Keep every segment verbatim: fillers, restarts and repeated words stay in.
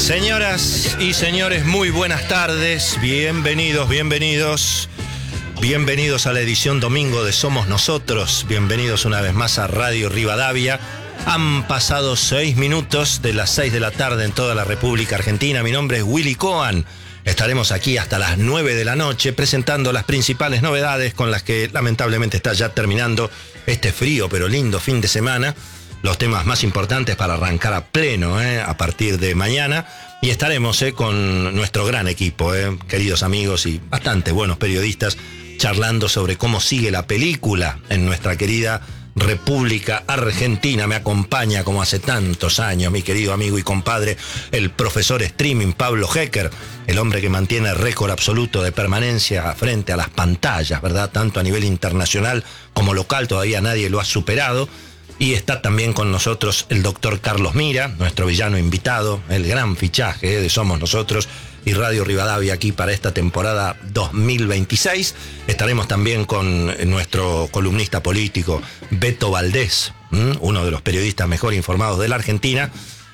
Señoras y señores, muy buenas tardes, bienvenidos, bienvenidos, bienvenidos a la edición domingo de Somos Nosotros, bienvenidos una vez más a Radio Rivadavia. Han pasado seis minutos de las seis de la tarde en toda la República Argentina. Mi nombre es Willy Cohen. Estaremos aquí hasta las nueve de la noche presentando las principales novedades con las que lamentablemente está ya terminando este frío pero lindo fin de semana. Los temas más importantes para arrancar a pleno eh, a partir de mañana. Y estaremos eh, con nuestro gran equipo, eh, queridos amigos y bastante buenos periodistas, charlando sobre cómo sigue la película en nuestra querida República Argentina. Me acompaña como hace tantos años mi querido amigo y compadre, el profesor streaming Pablo Hecker, el hombre que mantiene el récord absoluto de permanencia frente a las pantallas, ¿verdad? Tanto a nivel internacional como local, todavía nadie lo ha superado. Y está también con nosotros el doctor Carlos Mira, nuestro villano invitado, el gran fichaje de Somos Nosotros y Radio Rivadavia aquí para esta temporada dos mil veintiséis. Estaremos también con nuestro columnista político Beto Valdés, uno de los periodistas mejor informados de la Argentina.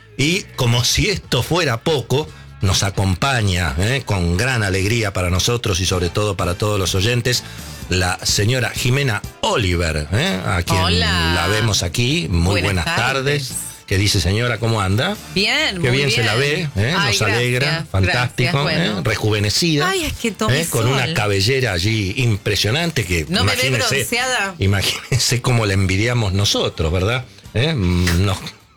Y como si esto fuera poco, nos acompaña eh, con gran alegría para nosotros y sobre todo para todos los oyentes, la señora Jimena Oliver, ¿eh? a quien Hola. la vemos aquí. Muy buenas, buenas tardes. tardes. ¿Qué dice, señora? ¿Cómo anda? Bien, Qué muy bien, bien se la ve, ¿eh? Ay, nos alegra, gracias, fantástico, gracias, bueno. ¿eh? Rejuvenecida. Ay, es que tomé ¿eh? Con sol. una cabellera allí impresionante que no me ve imagínese, bronceada. Imagínense cómo la envidiamos nosotros, ¿verdad? ¿Eh? Nos,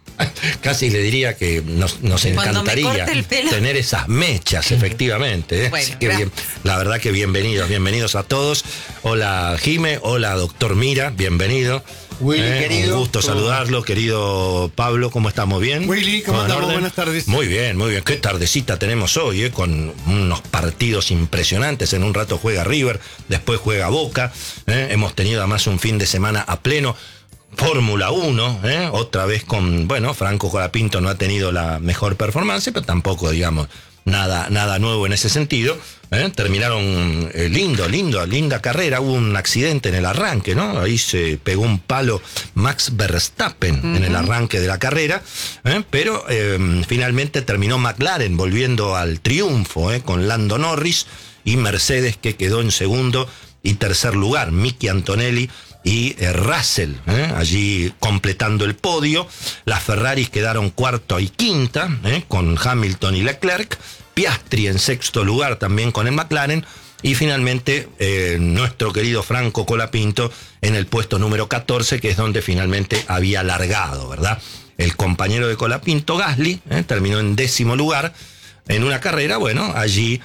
casi le diría que nos, nos encantaría tener esas mechas, efectivamente. ¿eh? Bueno, Así que bien, la verdad que bienvenidos, bienvenidos a todos. Hola Jime, hola doctor Mira, bienvenido. Willy, eh, querido. Un gusto ¿cómo? saludarlo, querido Pablo, ¿cómo estamos? ¿Bien? Willy, ¿cómo ¿Todo en estamos? orden? Buenas tardes. Muy bien, muy bien. Qué tardecita tenemos hoy, eh, con unos partidos impresionantes. En un rato juega River, después juega Boca. Eh. Hemos tenido además un fin de semana a pleno. Fórmula uno, ¿eh? Otra vez con, bueno, Franco Colapinto no ha tenido la mejor performance, pero tampoco, digamos, nada, nada nuevo en ese sentido. ¿eh? Terminaron eh, lindo, lindo, linda carrera. Hubo un accidente en el arranque, ¿no? Ahí se pegó un palo Max Verstappen uh-huh. en el arranque de la carrera, ¿eh? pero eh, finalmente terminó McLaren volviendo al triunfo, ¿eh? con Lando Norris y Mercedes, que quedó en segundo y tercer lugar. Miki Antonelli y eh, Russell, ¿eh? allí completando el podio. Las Ferraris quedaron cuarto y quinta, ¿eh? con Hamilton y Leclerc. Piastri en sexto lugar también con el McLaren. Y finalmente eh, nuestro querido Franco Colapinto en el puesto número catorce, que es donde finalmente había largado, ¿verdad? El compañero de Colapinto, Gasly, ¿eh? terminó en décimo lugar. En una carrera, bueno, allí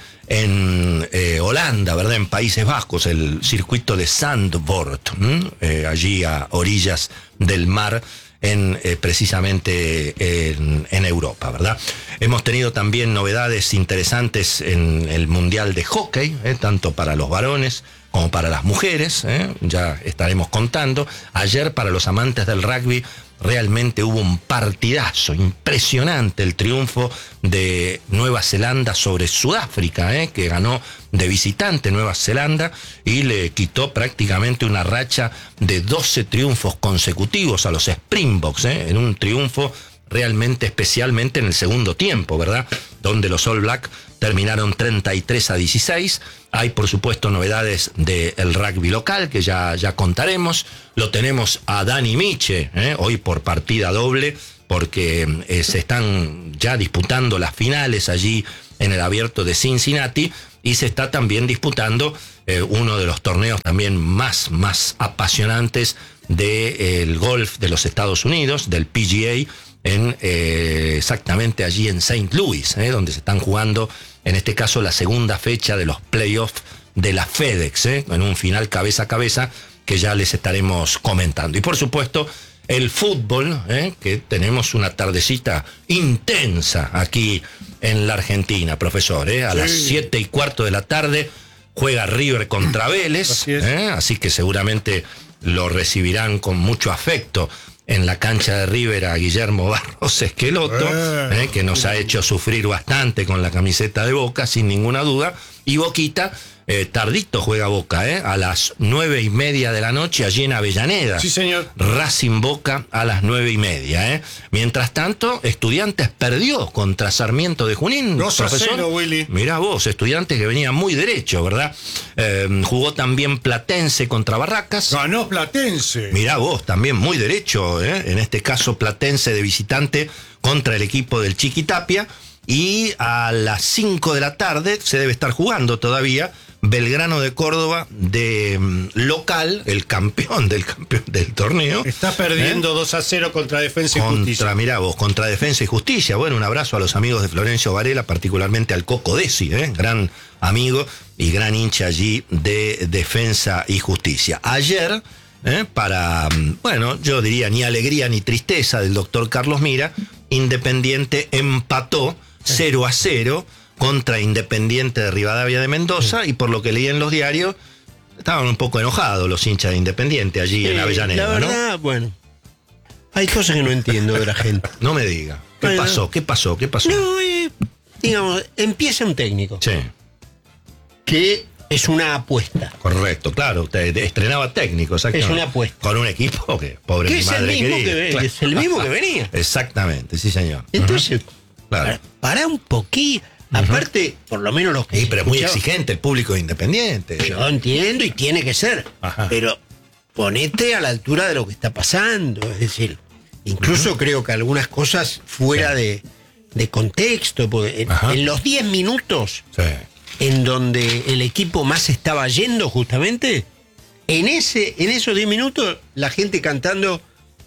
en eh, Holanda, ¿verdad? En Países Bajos, el circuito de Zandvoort, eh, allí a orillas del mar, en eh, precisamente en, en Europa, ¿verdad? Hemos tenido también novedades interesantes en el Mundial de Hockey, eh, tanto para los varones como para las mujeres, eh, ya estaremos contando. Ayer, para los amantes del rugby, realmente hubo un partidazo impresionante, el triunfo de Nueva Zelanda sobre Sudáfrica, ¿eh? que ganó de visitante Nueva Zelanda y le quitó prácticamente una racha de doce triunfos consecutivos a los Springboks, ¿eh? en un triunfo realmente especialmente en el segundo tiempo, ¿verdad? Donde los All Black terminaron treinta y tres a dieciséis. Hay, por supuesto, novedades del rugby local que ya, ya contaremos. Lo tenemos a Dani Miche, ¿eh? hoy por partida doble, porque eh, se están ya disputando las finales allí en el Abierto de Cincinnati y se está también disputando eh, uno de los torneos también más, más apasionantes del de, golf de los Estados Unidos, del P G A, en eh, exactamente allí en Saint Louis, eh, donde se están jugando, en este caso, la segunda fecha de los playoffs de la FedEx, eh, en un final cabeza a cabeza que ya les estaremos comentando. Y por supuesto, el fútbol, eh, que tenemos una tardecita intensa aquí en la Argentina, profesor, eh, a sí. las siete y cuarto de la tarde juega River contra Vélez, así, eh, así que seguramente lo recibirán con mucho afecto en la cancha de River a Guillermo Barros Esqueloto, eh, que nos ha hecho sufrir bastante con la camiseta de Boca, sin ninguna duda. Y Boquita, eh, tardito juega Boca, ¿eh? A las nueve y media de la noche, allí en Avellaneda. Sí, señor. Racing Boca a las nueve y media, ¿eh? Mientras tanto, Estudiantes perdió contra Sarmiento de Junín. dos a cero, Willy. Mirá vos, Estudiantes que venía muy derecho, ¿verdad? Eh, jugó también Platense contra Barracas. Ganó Platense. Mirá vos, también muy derecho, ¿eh? En este caso Platense de visitante contra el equipo del Chiquitapia. Y a las cinco de la tarde se debe estar jugando todavía Belgrano de Córdoba de um, local, el campeón del campeón del torneo. Está perdiendo ¿eh? dos a cero contra Defensa y contra, Justicia. Mirá vos, contra Defensa y Justicia. Bueno, un abrazo a los amigos de Florencio Varela, particularmente al Coco Desi, ¿eh? Gran amigo y gran hincha allí de Defensa y Justicia. Ayer, ¿eh? para, bueno, yo diría ni alegría ni tristeza del doctor Carlos Mira, Independiente empató cero a cero contra Independiente de Rivadavia de Mendoza, y por lo que leí en los diarios, estaban un poco enojados los hinchas de Independiente allí sí, en Avellaneda, la verdad, ¿no? Bueno, hay cosas que no entiendo de la gente. No me diga. ¿Qué bueno, pasó? ¿Qué pasó? ¿Qué pasó? No, eh, digamos, empieza un técnico. Sí. Que es una apuesta. Correcto, claro. Usted estrenaba técnico, exactamente. Es una apuesta. Con un equipo que, pobre que mi es madre el mismo querida. que, ve, Claro. es el mismo que venía. Exactamente, sí, señor. Entonces, uh-huh. Claro. para, para un poquito. Uh-huh. Aparte, por lo menos los que. Sí, pero es muy exigente el público de Independiente. Yo entiendo y tiene que ser. Ajá. Pero ponete a la altura de lo que está pasando. Es decir, incluso uh-huh. creo que algunas cosas fuera sí. de, de contexto. Porque en, en los diez minutos sí. en donde el equipo más estaba yendo, justamente, en ese, en esos diez minutos, la gente cantando.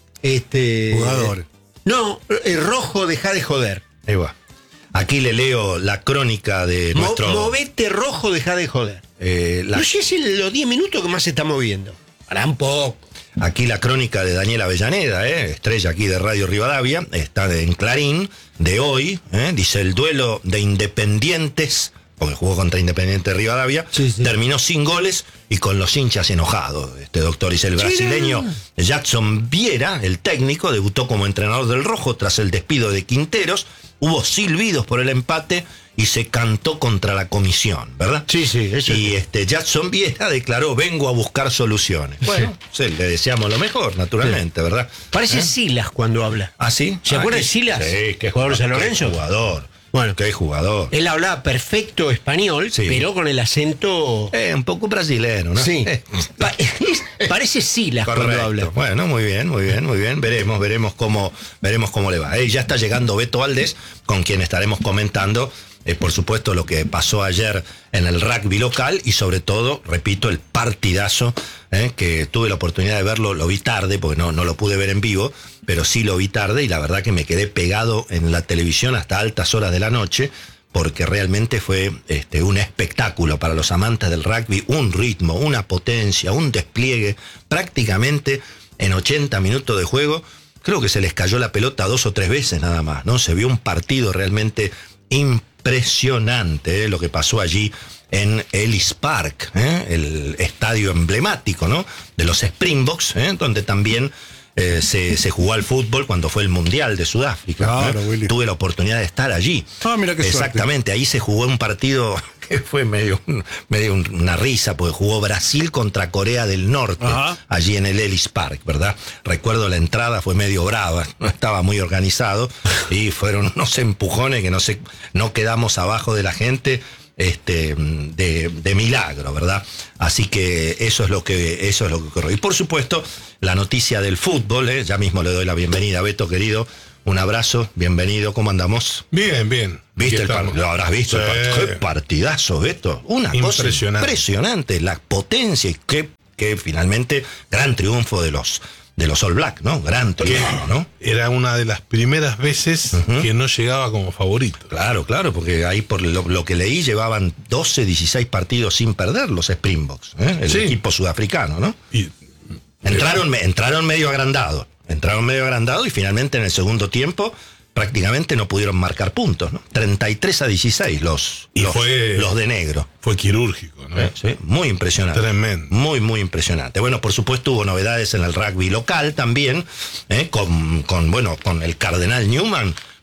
Este. Jugador. No, el rojo, deja de joder. Ahí va. Aquí le leo la crónica de Mo, nuestro... Movete rojo, deja de joder. Eh, la... No sé si es los diez minutos que más se está moviendo. Para un poco. Aquí la crónica de Daniel Avellaneda, eh, estrella aquí de Radio Rivadavia, está en Clarín, de hoy, eh, dice el duelo de Independientes, porque jugó contra Independiente de Rivadavia, sí, sí. terminó sin goles y con los hinchas enojados. Este doctor dice, el brasileño Jackson Vieira, el técnico, debutó como entrenador del Rojo tras el despido de Quinteros. Hubo silbidos por el empate y se cantó contra la comisión, ¿verdad? Sí, sí. Eso y es. este Jackson Vieira declaró, vengo a buscar soluciones. Bueno, sí, le deseamos lo mejor, naturalmente, sí. ¿verdad? Parece ¿Eh? Silas cuando habla. ¿Ah, sí? ¿Se ah, acuerda de que, Silas? Sí, que jugador de San Lorenzo. Qué jugador. Bueno, qué jugador. Él hablaba perfecto español, sí. pero con el acento... Eh, un poco brasileño, ¿no? Sí. Eh. Pa parece Silas Correcto. Cuando habla. Bueno, muy bien, muy bien, muy bien. Veremos, veremos cómo, veremos cómo le va. Eh, ya está llegando Beto Valdés, con quien estaremos comentando, eh, por supuesto, lo que pasó ayer en el rugby local y sobre todo, repito, el partidazo, eh, que tuve la oportunidad de verlo, lo vi tarde, porque no, no lo pude ver en vivo, pero sí lo vi tarde y la verdad que me quedé pegado en la televisión hasta altas horas de la noche, porque realmente fue este, un espectáculo para los amantes del rugby, un ritmo, una potencia, un despliegue, prácticamente en ochenta minutos de juego, creo que se les cayó la pelota dos o tres veces nada más, ¿no? Se vio un partido realmente impresionante, ¿eh? Lo que pasó allí en Ellis Park, ¿eh? El estadio emblemático, ¿no? De los Springboks, ¿eh? Donde también Eh, se, se jugó al fútbol cuando fue el Mundial de Sudáfrica. Claro, ¿eh? Tuve la oportunidad de estar allí. Ah, mira qué Exactamente, suerte. Ahí se jugó un partido que fue medio, medio una risa, porque jugó Brasil contra Corea del Norte, Ajá. allí en el Ellis Park, ¿verdad? Recuerdo la entrada fue medio brava, no estaba muy organizado y fueron unos empujones que no sé, no quedamos abajo de la gente. Este, de, de milagro, ¿verdad? Así que eso es lo que eso es lo que ocurrió. Y por supuesto, la noticia del fútbol, ¿eh? Ya mismo le doy la bienvenida a Beto, querido. Un abrazo, bienvenido, ¿cómo andamos? Bien, bien. ¿Viste el partido? Lo habrás visto. Sí. El part- ¡Qué partidazo, Beto! Una cosa impresionante, la potencia y qué, qué finalmente gran triunfo de los de los All Black, ¿no? Gran triunfo, ¿no? Era una de las primeras veces uh-huh. que no llegaba como favorito. Claro, claro, porque ahí por lo, lo que leí llevaban doce, dieciséis partidos sin perder los Springboks, ¿eh? El sí. equipo sudafricano, ¿no? Y, entraron, pero... entraron medio agrandados, entraron medio agrandados y finalmente en el segundo tiempo prácticamente no pudieron marcar puntos, ¿no? treinta y tres a dieciséis los, y los, fue, los de negro. Fue quirúrgico, ¿no? Sí, sí, muy impresionante. Tremendo. Muy, muy impresionante. Bueno, por supuesto hubo novedades en el rugby local también, ¿eh? con, con, bueno, con el Cardenal Newman,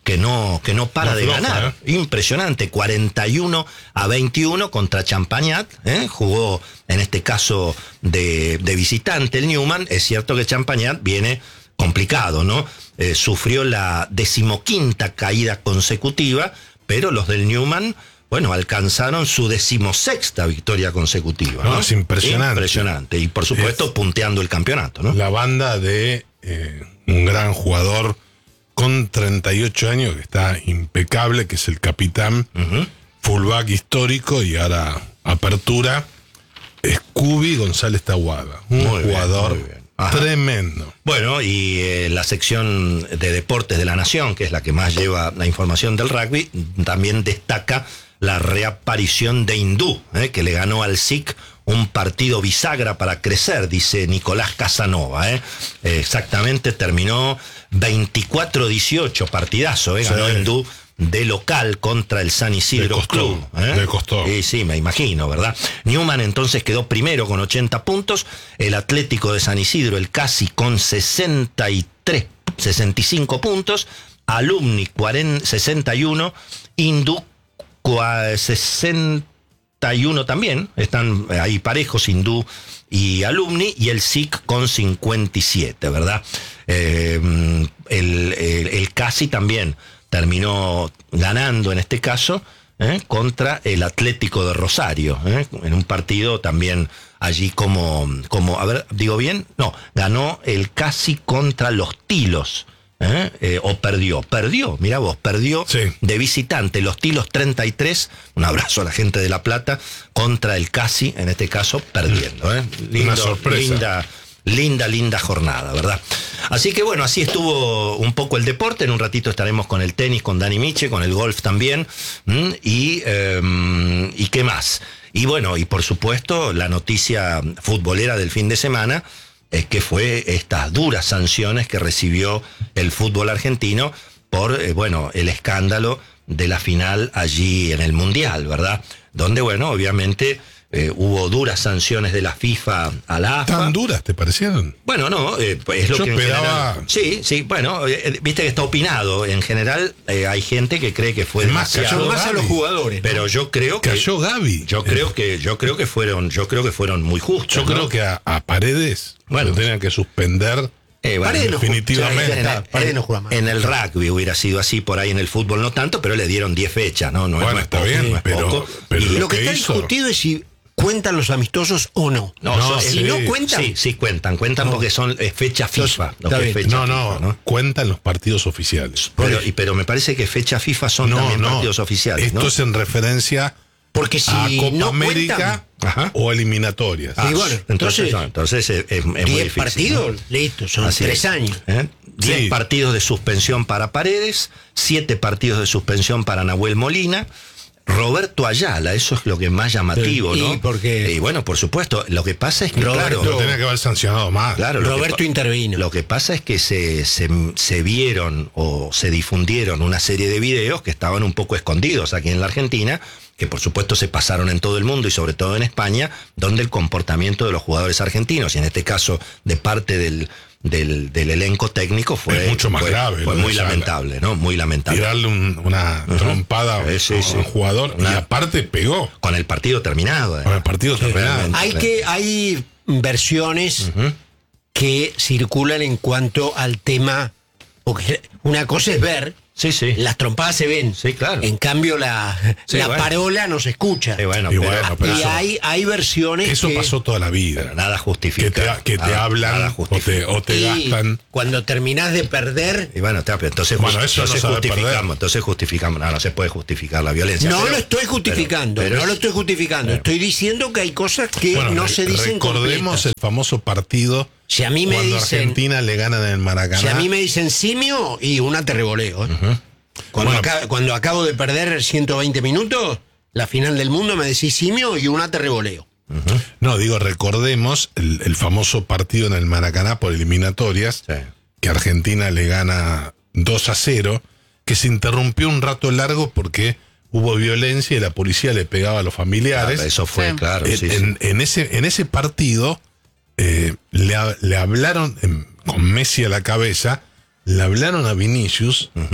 que no, que no para No de afloja, ganar. ¿eh? Impresionante, cuarenta y uno a veintiuno contra Champagnat, ¿eh? Jugó en este caso de, de visitante el Newman. Es cierto que Champagnat viene complicado, ¿no? Eh, sufrió la decimoquinta caída consecutiva, pero los del Newman, bueno, alcanzaron su decimosexta victoria consecutiva, ¿no? No, es impresionante. Impresionante. Y por supuesto, Es punteando el campeonato, ¿no? La banda de eh, un gran jugador con treinta y ocho años que está impecable, que es el capitán, Uh-huh. fullback histórico y ahora apertura, Scooby González Tahuada. Un Muy bien, jugador muy bien. Ajá. tremendo. Bueno, y eh, la sección de deportes de la Nación, que es la que más lleva la información del rugby, también destaca la reaparición de Hindú, eh, que le ganó al S I C un partido bisagra para crecer, dice Nicolás Casanova. Eh. Eh, exactamente, terminó veinticuatro dieciocho, partidazo, eh, ganó Sí. Hindú de local contra el San Isidro Le costó, Club. ¿eh? le costó. Sí, sí, me imagino, ¿verdad? Newman entonces quedó primero con ochenta puntos, el Atlético de San Isidro, el Casi, con sesenta y tres, sesenta y cinco puntos, Alumni cuarenta, sesenta y uno, Hindú cua- sesenta y uno también, están ahí parejos Hindú y Alumni, y el S I C con cincuenta y siete, ¿verdad? Eh, el, el, el Casi también terminó ganando en este caso ¿eh? contra el Atlético de Rosario, ¿eh? en un partido también allí como, como, a ver, digo bien, no, ganó el Casi contra los Tilos, ¿eh? Eh, o perdió, perdió, mira vos, perdió Sí. de visitante, los Tilos treinta y tres, un abrazo a la gente de La Plata, contra el Casi, en este caso, perdiendo. ¿eh? Lindo, Una sorpresa. Linda, linda, linda jornada, ¿verdad? Así que bueno, así estuvo un poco el deporte. En un ratito estaremos con el tenis, con Dani Miche, con el golf también. ¿m? Y, eh, ¿y qué más? Y bueno, y por supuesto, la noticia futbolera del fin de semana es que fue estas duras sanciones que recibió el fútbol argentino por, eh, bueno, el escándalo de la final allí en el Mundial, ¿verdad? Donde, bueno, obviamente eh, hubo duras sanciones de la FIFA a la A F A. ¿Tan duras te parecieron? Bueno, no, eh, es lo Yo que en esperaba- general... Sí, sí, bueno, eh, viste que está opinado. En general eh, hay gente que cree que fue Es más, demasiado, cayó Más a los Gaby. jugadores. ¿no? pero yo creo que Cayó Gaby. yo creo que yo creo que fueron yo creo que fueron muy justos. Yo ¿no? creo que a, a Paredes Bueno. lo tenían que suspender. Eh, bueno, Paredes no ju- definitivamente. ya está, En, Paredes en- no juega más. en el rugby hubiera sido así, por ahí en el fútbol no tanto, pero le dieron diez fechas, ¿no? No, es- Bueno, no es está poco, bien, no es pero- poco. pero Y- Lo, lo que, que está hizo- discutido es si cuentan los amistosos o no. no, No, son- si sí. no cuentan, Sí, sí cuentan, cuentan No. porque son eh, fecha FIFA. lo está que es bien. fecha No, FIFA, no, cuentan los partidos oficiales. Pero, y- pero me parece que fecha FIFA son No, también no. partidos oficiales, Esto ¿no? es en referencia porque si a Copa no América cuentan, Ajá. o eliminatorias. Ah, y bueno, entonces, entonces, no, entonces es, es- es muy diez difícil. partidos, ¿no? listo, son Así tres es. años. ¿Eh? Diez Sí. partidos de suspensión para Paredes, siete partidos de suspensión para Nahuel Molina. Roberto Ayala, eso es lo que es más llamativo, Sí, ¿no? y porque- Y bueno, por supuesto, lo que pasa es que, Roberto- claro, Lo tenía que haber sancionado más. claro, lo que Roberto pa- intervino. Lo que pasa es que se, se, se vieron o se difundieron una serie de videos que estaban un poco escondidos aquí en la Argentina, que por supuesto se pasaron en todo el mundo y sobre todo en España, donde el comportamiento de los jugadores argentinos, y en este caso de parte del, del, del elenco técnico, fue, Es mucho más fue- grave fue lo de muy Ayala. lamentable, ¿no? Muy lamentable. Tirarle un- una trompada Sí, sí, a sí. un jugador Una- y aparte pegó Con el partido terminado. con el además. partido terminado. realmente. Hay que hay versiones que circulan en cuanto al tema, porque una cosa es ver, Sí, sí. las trompadas se ven, Sí, claro. en cambio la, Sí, la bueno. parola no se escucha. Sí, bueno, Y pero, bueno, pero y eso- hay, hay versiones Eso que, pasó toda la vida. pero nada Que justifica. te, que te Nada- hablan nada o te, justifica. o te y gastan. cuando terminás de perder, Y bueno, está, pero entonces, Bueno, just- eso no entonces sabe justificamos, perder. entonces justificamos, no, no se puede justificar la violencia. no pero- lo estoy justificando, pero- pero no lo es- estoy justificando, estoy diciendo que hay cosas que Bueno, no re- se dicen recordemos completas. el famoso partido Si a mí me cuando dicen, Argentina le ganan en el Maracaná. si a mí me dicen simio, y una te revoleo. ¿eh? Cuando, Bueno. aca- cuando acabo de perder ciento veinte minutos, la final del mundo, me decís simio y una te revoleo. No, digo, recordemos el, el famoso partido en el Maracaná por eliminatorias, Sí. que Argentina le gana dos a cero, que se interrumpió un rato largo porque hubo violencia y la policía le pegaba a los familiares. Claro, eso fue, Sí. claro. en, sí, sí. en- en ese, en ese partido eh, le, ha- le hablaron, em, con Messi a la cabeza, le hablaron a Vinicius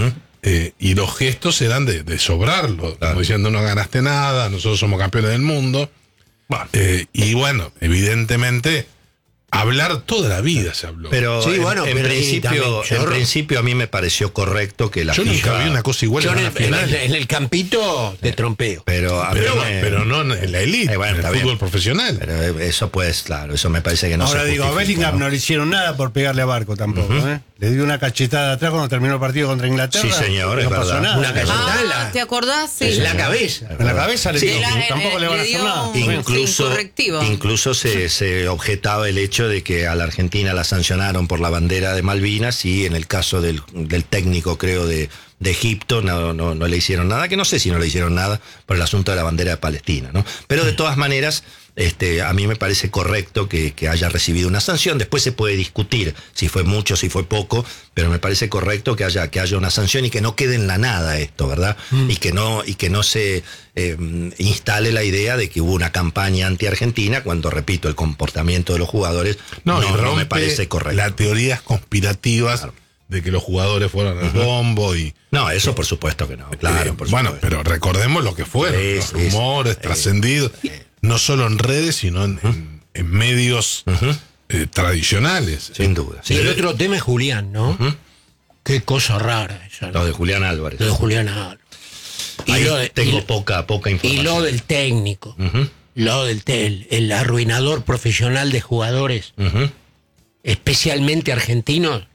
eh, y los gestos eran de, de sobrarlo, Claro. como diciendo no ganaste nada, nosotros somos campeones del mundo. Bueno. Eh, y bueno, evidentemente, hablar toda la vida se habló. Pero Sí, en, bueno, en pero ahí principio, también, en yo- principio a mí me pareció correcto que la Yo nunca FIFA- vi una cosa igual Yo en en una el, en final. el- en el campito te trompeo. Pero a mí Pero, me- pero no en la elite, Eh, bueno, en está el bien. fútbol profesional. pero eso pues, claro, eso me parece que no Ahora se digo, a justifica, Bellingham ¿no? no le hicieron nada por pegarle a Barco tampoco. ¿eh? Le dio una cachetada atrás cuando terminó el partido contra Inglaterra. Sí, señor, no es pasó verdad. nada. Una cachetada. Ah, la- ¿te acordás? Sí. en la cabeza. En la cabeza le Sí, dio. la- Tampoco eh, le van a le hacer dio nada. un- Incluso, Sí, correctivo. incluso se, se objetaba el hecho de que a la Argentina la sancionaron por la bandera de Malvinas y en el caso del, del técnico, creo, de, de Egipto, no, no, no le hicieron nada, que no sé si no le hicieron nada por el asunto de la bandera de Palestina, ¿no? Pero de todas maneras, este, a mí me parece correcto que, que haya recibido una sanción. Después se puede discutir si fue mucho, si fue poco, pero me parece correcto que haya, que haya una sanción y que no quede en la nada esto, ¿verdad? Y que no, y que no se eh, instale la idea de que hubo una campaña anti-argentina, cuando, repito, el comportamiento de los jugadores no, y no, rompe me parece correcto. las teorías conspirativas Claro. de que los jugadores fueron al bombo y No, eso por supuesto que no, claro, Eh, por bueno, supuesto. pero recordemos lo que fueron, Sí, los sí, sí. rumores trascendidos, no solo en redes, sino en, en- en medios eh, tradicionales. Sin duda. Y Sí, el otro tema es Julián, ¿no? Qué cosa rara esa, ¿no? lo de Julián Álvarez. Lo de Julián Álvarez. Y Ahí lo de- tengo y- poca, poca Y información. lo del técnico. Ujú, Lo del tel, el arruinador profesional de jugadores, ujú. especialmente argentinos,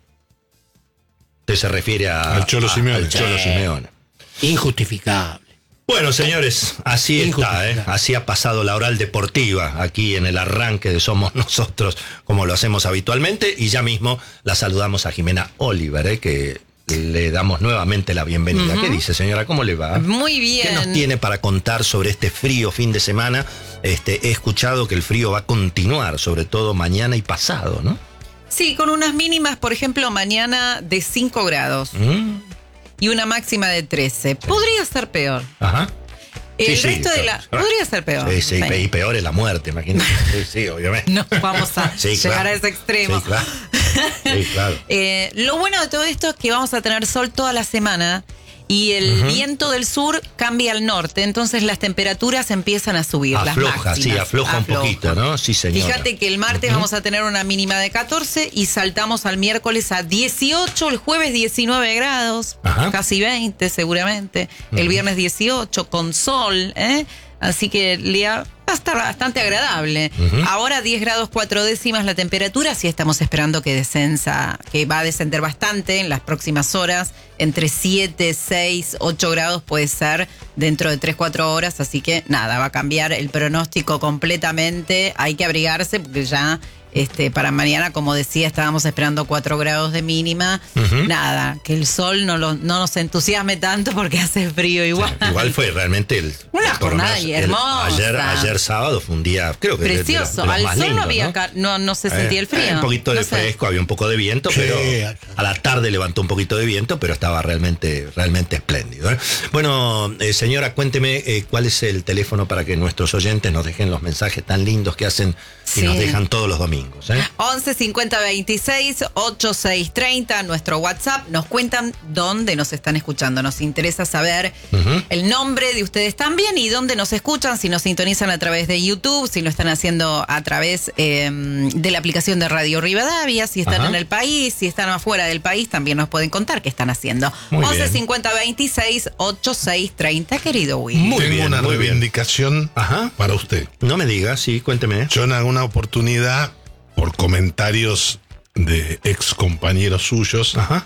Usted se refiere a, Al Cholo a- Simeone. al Cholo Sí. Simeone. injustificable. Bueno, señores, así está, ¿eh? Así ha pasado la oral deportiva aquí en el arranque de Somos Nosotros, como lo hacemos habitualmente, y ya mismo la saludamos a Jimena Oliver, ¿eh? Que le damos nuevamente la bienvenida. ¿Qué dice, señora? ¿Cómo le va? Muy bien. ¿Qué nos tiene para contar sobre este frío fin de semana? Este, he escuchado que el frío va a continuar, sobre todo mañana y pasado, ¿no? Sí, con unas mínimas, por ejemplo, mañana de cinco grados Mm, y una máxima de trece. Podría ser peor. Ajá. El Sí, sí, resto de peor. la... Podría ser peor. Sí, sí, Sí. y peor es la muerte, imagínate. Sí, sí, obviamente. No vamos a Sí, llegar claro. a ese extremo. Sí, claro. Sí, claro. Eh, lo bueno de todo esto es que vamos a tener sol toda la semana y el viento del sur cambia al norte, entonces las temperaturas empiezan a subir. Afloja, las sí, máximas. afloja un poquito, ¿no? Sí, señora. Fíjate que el martes vamos a tener una mínima de catorce y saltamos al miércoles a dieciocho, el jueves diecinueve grados, Ajá. casi veinte seguramente, el viernes dieciocho con sol, ¿eh? Así que el día va a estar bastante agradable. Ahora diez grados cuatro décimas la temperatura, sí estamos esperando que descensa, que va a descender bastante en las próximas horas, entre siete, seis, ocho grados puede ser dentro de tres, cuatro horas, así que nada, va a cambiar el pronóstico completamente, hay que abrigarse porque ya... Este, para mañana, como decía, estábamos esperando cuatro grados de mínima. Nada, que el sol no, lo, no nos entusiasme tanto porque hace frío igual. Igual fue realmente el. Una por lo jornada menos el- hermosa. ayer, ayer sábado fue un día, creo que de- de los- Precioso. de los Al más sol lindos, no había ¿no? ca- no, no se sentía el frío. Eh, un poquito de No sé. fresco, había un poco de viento, Sí, pero al- a la tarde levantó un poquito de viento, pero estaba realmente, realmente espléndido. ¿eh? Bueno, eh, señora, cuénteme eh, cuál es el teléfono para que nuestros oyentes nos dejen los mensajes tan lindos que hacen y Sí. nos dejan todos los domingos. ¿eh? once cincuenta veintiséis ochenta y seis treinta, nuestro WhatsApp. Nos cuentan dónde nos están escuchando. Nos interesa saber Ujú. el nombre de ustedes también y dónde nos escuchan, si nos sintonizan a través de YouTube, si lo están haciendo a través eh, de la aplicación de Radio Rivadavia, si están Ajá. en el país, si están afuera del país, también nos pueden contar qué están haciendo. Muy once bien. cincuenta veintiséis ochenta y seis treinta, querido Will. Muy Tengo bien, una muy bien. reivindicación Ajá. para usted. No me diga, sí, cuénteme. Yo en alguna oportunidad, por comentarios de ex compañeros suyos Ajá.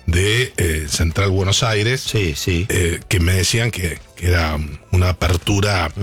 de eh, Central Buenos Aires, Sí, sí. eh, que me decían que, que era una apertura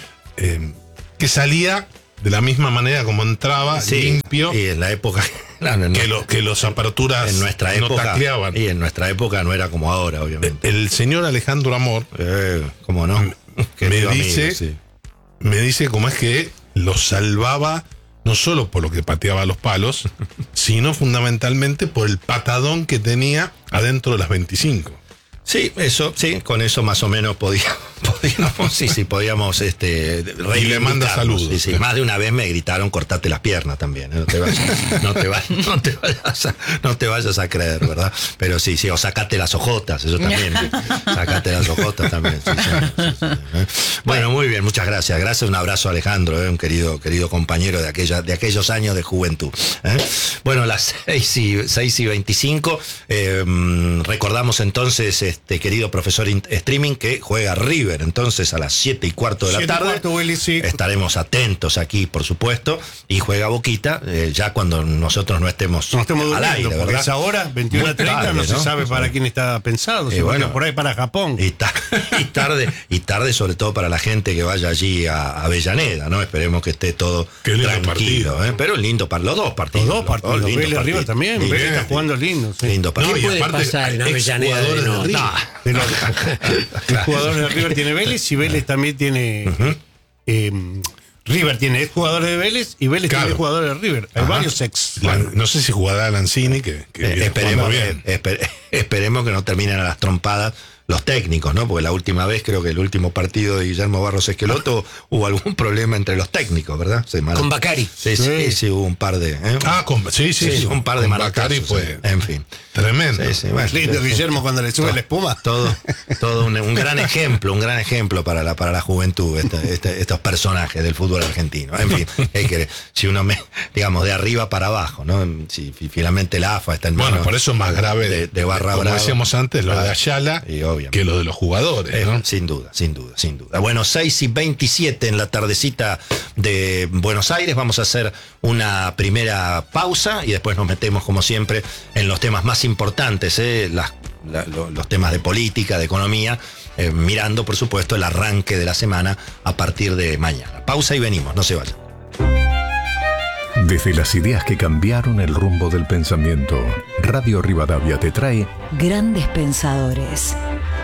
eh, que salía de la misma manera como entraba, Sí, limpio, Y en la época. claro, en que, nuestra- lo, que los aperturas en nuestra no época. tacleaban. Y en nuestra época no era como ahora, obviamente. El señor Alejandro Amor Eh, ¿Cómo no? me Querido dice- amigo, sí. me dice cómo es que los salvaba no solo por lo que pateaba los palos, sino fundamentalmente por el patadón que tenía adentro de las veinticinco. Sí, eso, sí, con eso más o menos podíamos, podíamos sí, sí, podíamos, este, Y le manda saludos. Sí, sí, más de una vez me gritaron cortate las piernas también, ¿eh? no te vayas, no te vayas, no te vayas a, no te vayas a creer, ¿verdad? Pero sí, sí, o sacate las ojotas, eso también, ¿sí? Sacate las ojotas también. Sí, sí, sí, sí, ¿eh? Bueno, muy bien, muchas gracias, gracias, un abrazo a Alejandro, ¿eh? un querido, querido compañero de aquella, de aquellos años de juventud. ¿eh? Bueno, las seis y, seis y veinticinco, eh, recordamos entonces, este querido profesor in- streaming, que juega River entonces a las siete y cuarto de la Siete y tarde. cuarto, Willy, sí. Estaremos atentos aquí, por supuesto, y juega Boquita, eh, ya cuando nosotros no estemos, No estemos al durmiendo, aire, porque ¿verdad? esa hora, veintiuno a treinta, Muy no tarde, se sabe para quién está pensado, Y sino bueno, que por ahí para Japón. Y, ta- y tarde, y tarde sobre todo para la gente que vaya allí a a Avellaneda, ¿no? Esperemos que esté todo Qué lindo tranquilo, partido. ¿eh? Pero lindo para los dos partidos. Los dos partidos, lindos Vélez River partidos. también, Sí, Vélez está sí. jugando lindo. Sí. Lindo No, partido. y puede aparte, pasar en Avellaneda de exjugadores de no? River. No. De los, los jugadores de River tiene Vélez y Vélez también tiene. eh, River tiene ex jugadores de Vélez y Vélez Claro. tiene jugadores de River. Hay Ajá. varios ex. La- no sé si jugará Lanzini, que, que Eh, viene esperemos, jugando bien. eh, esper- esperemos que no terminen a las trompadas los técnicos, ¿no? Porque la última vez, creo que el último partido de Guillermo Barros Esqueloto, hubo algún problema entre los técnicos, ¿verdad? Sí, mal- Con Bacari. Sí, sí, Sí. sí, hubo un par de. ¿eh? Ah, con, sí, sí, Sí, sí, un par de con manotazos, Bacari sí. fue En fin. tremendo. Sí, sí, bueno. Lindo Guillermo cuando le sube la espuma. Todo, todo un, un gran ejemplo, un gran ejemplo para la, para la juventud, este- este- estos personajes del fútbol argentino. En fin, hay que, si uno me, digamos, de arriba para abajo, ¿no? Si, si finalmente la A F A está en Bueno, manos por eso es más grave, de, de Barra como Brava. decíamos antes, lo de Ayala, Y obviamente. que lo de los jugadores, Eh, ¿no? Sin duda, sin duda, sin duda. Bueno, seis y veintisiete en la tardecita de Buenos Aires. Vamos a hacer una primera pausa y después nos metemos, como siempre, en los temas más importantes, ¿eh? Las- la- lo- los temas de política, de economía, eh, mirando, por supuesto, el arranque de la semana a partir de mañana. Pausa y venimos, no se vayan. Desde las ideas que cambiaron el rumbo del pensamiento, Radio Rivadavia te trae Grandes pensadores.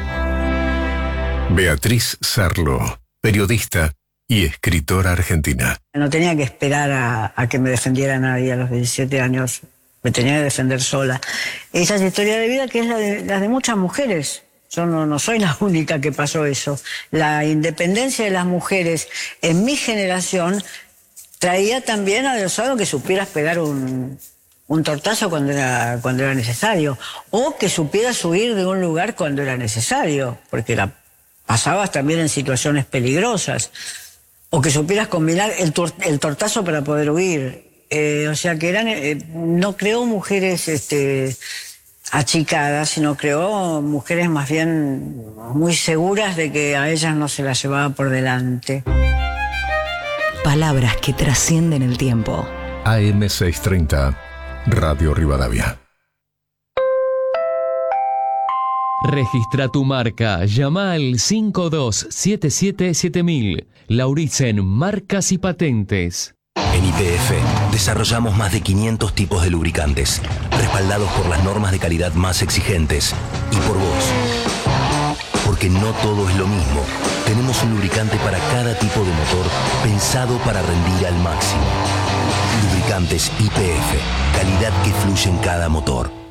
Beatriz Sarlo, periodista y escritora argentina. No tenía que esperar a, a que me defendiera nadie a los diecisiete años. Me tenía que defender sola. Esa es historia de vida que es la de, la de muchas mujeres. Yo no, no soy la única que pasó eso. La independencia de las mujeres en mi generación traía también adosado que supieras pegar un, un tortazo cuando era, cuando era necesario. O que supieras huir de un lugar cuando era necesario. Porque la pasabas también en situaciones peligrosas. O que supieras combinar el, tor- el tortazo para poder huir. Eh, o sea que eran, eh, no creó mujeres este, achicadas, sino creó mujeres más bien muy seguras de que a ellas no se las llevaba por delante. Palabras que trascienden el tiempo. A M seiscientos treinta, Radio Rivadavia. Registra tu marca. Llama al cinco dos siete siete siete mil. Lauricen Marcas y Patentes. En Y P F desarrollamos más de quinientos tipos de lubricantes, respaldados por las normas de calidad más exigentes y por vos. Porque no todo es lo mismo. Tenemos un lubricante para cada tipo de motor pensado para rendir al máximo. Lubricantes Y P F, calidad que fluye en cada motor.